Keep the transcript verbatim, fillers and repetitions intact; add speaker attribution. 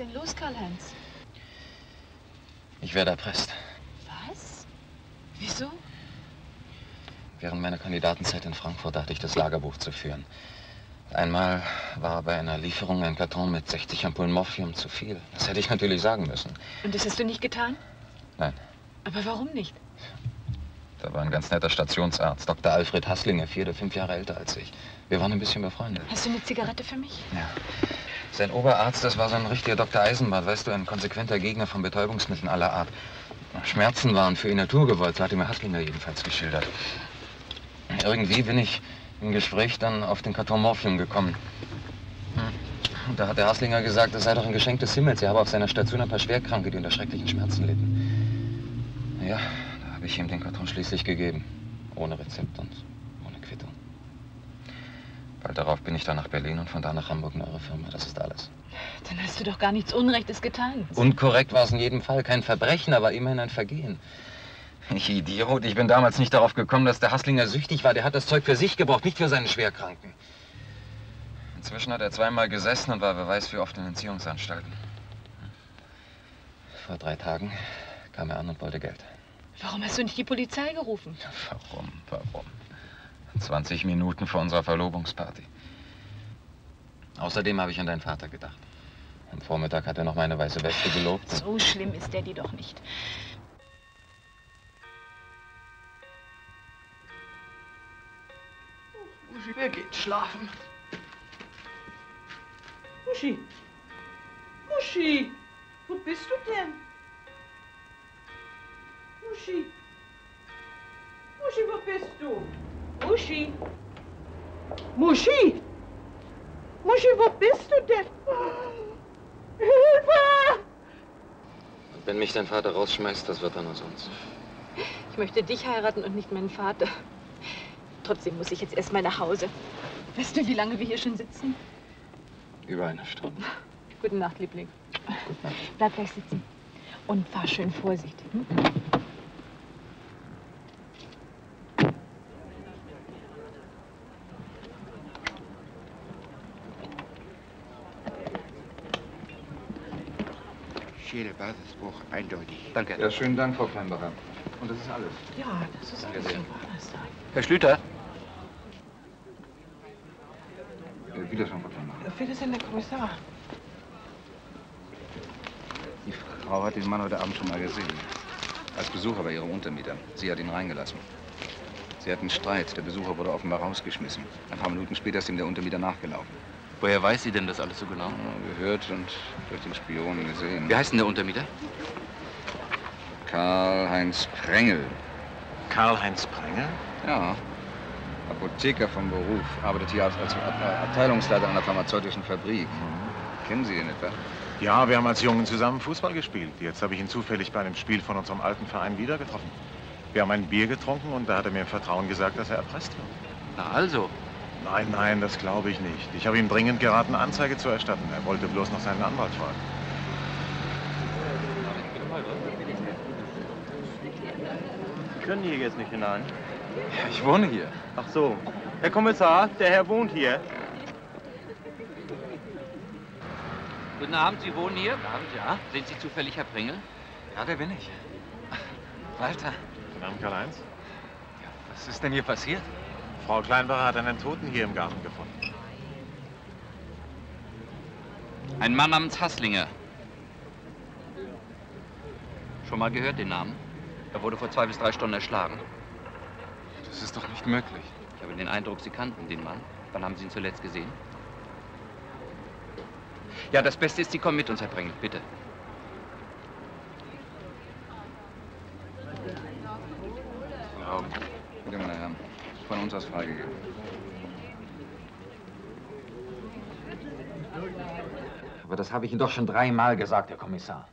Speaker 1: denn los, Karl-Heinz?
Speaker 2: Ich werde erpresst.
Speaker 1: Was? Wieso?
Speaker 2: Während meiner Kandidatenzeit in Frankfurt hatte ich das Lagerbuch zu führen. Einmal war bei einer Lieferung ein Karton mit sechzig Ampullen Morphium zu viel. Das hätte ich natürlich sagen müssen.
Speaker 1: Und das hast du nicht getan?
Speaker 2: Nein.
Speaker 1: Aber warum nicht?
Speaker 2: Da war ein ganz netter Stationsarzt, Doktor Alfred Hasslinger, vier oder fünf Jahre älter als ich. Wir waren ein bisschen befreundet.
Speaker 1: Hast du eine Zigarette für mich?
Speaker 2: Ja. Sein Oberarzt, das war so ein richtiger Doktor Eisenbart, weißt du, ein konsequenter Gegner von Betäubungsmitteln aller Art. Schmerzen waren für ihn Naturgewollt, so hatte mir Hasslinger jedenfalls geschildert. Irgendwie bin ich im Gespräch dann auf den Karton Morphium gekommen. Und da hat der Hasslinger gesagt, das sei doch ein Geschenk des Himmels. Er habe auf seiner Station ein paar Schwerkranke, die unter schrecklichen Schmerzen litten. Ja, da habe ich ihm den Karton schließlich gegeben. Ohne Rezept und ohne Quittung. Bald darauf bin ich dann nach Berlin und von da nach Hamburg in eure Firma. Das ist alles.
Speaker 1: Dann hast du doch gar nichts Unrechtes getan.
Speaker 2: Unkorrekt war es in jedem Fall. Kein Verbrechen, aber immerhin ein Vergehen. Ich Idiot, ich bin damals nicht darauf gekommen, dass der Hasslinger süchtig war. Der hat das Zeug für sich gebraucht, nicht für seine Schwerkranken. Inzwischen hat er zweimal gesessen und war wer weiß wie oft in Entziehungsanstalten. Vor drei Tagen kam er an und wollte Geld.
Speaker 1: Warum hast du nicht die Polizei gerufen?
Speaker 2: Warum, warum? zwanzig Minuten vor unserer Verlobungsparty. Außerdem habe ich an deinen Vater gedacht. Am Vormittag hat er noch meine weiße Weste gelobt.
Speaker 1: So schlimm ist der die doch nicht.
Speaker 3: Uschi, wer geht schlafen? Uschi! Uschi! Wo bist du denn? Uschi! Uschi, wo bist du? Uschi! Muschi! Muschi, wo bist du denn? Hilfe!
Speaker 2: Und wenn mich dein Vater rausschmeißt, das wird dann aus uns.
Speaker 1: Ich möchte dich heiraten und nicht meinen Vater. Trotzdem muss ich jetzt erst mal nach Hause. Weißt du, wie lange wir hier schon sitzen?
Speaker 2: Über eine Stunde.
Speaker 1: Gute Nacht, Liebling.
Speaker 2: Gute Nacht.
Speaker 1: Bleib gleich sitzen. Und fahr schön vorsichtig. Hm?
Speaker 4: Schädelbasisbruch, eindeutig.
Speaker 2: Danke. Ja, schönen Dank, Frau Kleinbacher. Und das ist alles.
Speaker 3: Ja, das ist alles
Speaker 2: sehr.
Speaker 3: super.
Speaker 2: Herr Schlüter. Äh, Wiederschauen, Frau Kleinbacher.
Speaker 3: Auf Wiedersehen, der Kommissar.
Speaker 5: Die Frau hat den Mann heute Abend schon mal gesehen. Als Besucher bei ihrem Untermieter. Sie hat ihn reingelassen. Sie hatten Streit. Der Besucher wurde offenbar rausgeschmissen. Ein paar Minuten später ist ihm der Untermieter nachgelaufen.
Speaker 6: Woher weiß sie denn das alles so genau?
Speaker 5: Ja, gehört und durch den Spionen gesehen.
Speaker 6: Wie heißt denn der Untermieter?
Speaker 5: Karl-Heinz Prengel.
Speaker 6: Karl-Heinz Prengel?
Speaker 5: Ja. Apotheker vom Beruf. Arbeitet hier als, als Abteilungsleiter einer pharmazeutischen Fabrik. Mhm. Kennen Sie ihn etwa?
Speaker 7: Ja, wir haben als Jungen zusammen Fußball gespielt. Jetzt habe ich ihn zufällig bei einem Spiel von unserem alten Verein wieder getroffen. Wir haben ein Bier getrunken und da hat er mir im Vertrauen gesagt, dass er erpresst wird.
Speaker 6: Na also.
Speaker 7: Nein, nein, das glaube ich nicht. Ich habe ihm dringend geraten, Anzeige zu erstatten. Er wollte bloß noch seinen Anwalt fragen.
Speaker 8: Sie können hier jetzt nicht hinein.
Speaker 2: Ja, ich wohne hier.
Speaker 8: Ach so. Herr Kommissar, der Herr wohnt hier.
Speaker 6: Guten Abend, Sie wohnen hier? Guten Abend, ja. Sind Sie zufällig Herr Prengel?
Speaker 2: Ja, der bin ich. Walter.
Speaker 7: Guten Abend, Karl-Heinz.
Speaker 2: Ja, was ist denn hier passiert?
Speaker 7: Frau Kleinbacher hat einen Toten hier im Garten gefunden.
Speaker 6: Ein Mann namens Hasslinger. Schon mal gehört den Namen? Er wurde vor zwei bis drei Stunden erschlagen.
Speaker 2: Das ist doch nicht möglich.
Speaker 6: Ich habe den Eindruck, Sie kannten den Mann. Wann haben Sie ihn zuletzt gesehen? Ja, das Beste ist, Sie kommen mit uns, Herr Prengel, bitte.
Speaker 5: Ja, bitte, meine Herren. Von uns aus freigegeben.
Speaker 2: Aber das habe ich Ihnen doch schon dreimal gesagt, Herr Kommissar.